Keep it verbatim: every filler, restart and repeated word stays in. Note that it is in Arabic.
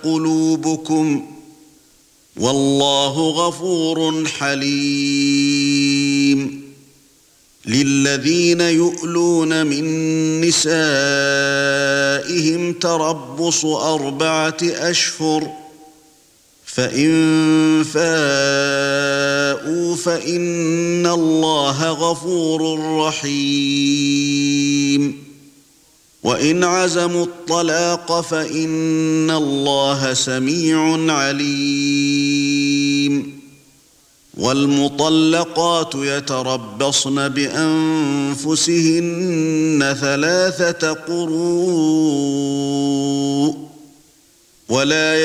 قلوبكم والله غفور حليم للذين يؤلون من نسائهم تربص أربعة أشهر فإن فاءوا فإن الله غفور رحيم وإن عزموا الطلاق فإن الله سميع عليم والمطلقات يتربصن بأنفسهن ثلاثة قروء ولا